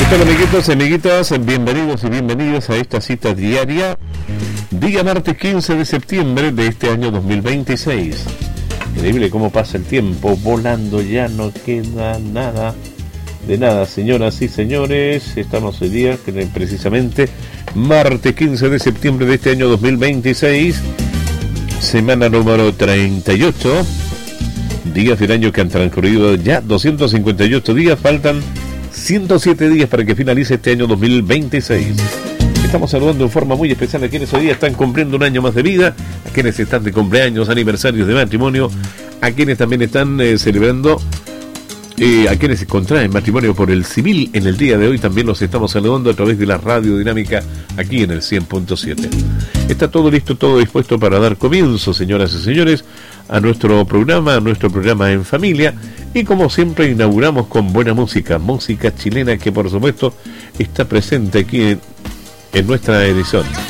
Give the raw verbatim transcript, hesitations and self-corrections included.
tal, amiguitos y amiguitas? Bienvenidos y bienvenidas a esta cita diaria, día martes quince de septiembre de este año dos mil veintiséis. Increíble cómo pasa el tiempo, volando, ya no queda nada de nada, señoras y señores. Estamos hoy día, precisamente, martes quince de septiembre de este año dos mil veintiséis, semana número treinta y ocho, días del año que han transcurrido ya doscientos cincuenta y ocho días, faltan ciento siete días para que finalice este año dos mil veintiséis. Estamos saludando en forma muy especial a quienes hoy día están cumpliendo un año más de vida, a quienes están de cumpleaños, aniversarios de matrimonio, a quienes también están eh, celebrando, eh, a quienes se contraen matrimonio por el civil en el día de hoy. También los estamos saludando a través de la Radio Dinámica aquí en el cien punto siete. Está todo listo, todo dispuesto para dar comienzo, señoras y señores, a nuestro programa, a nuestro programa en familia. Y como siempre inauguramos con buena música, música chilena que por supuesto está presente aquí en, en nuestra edición.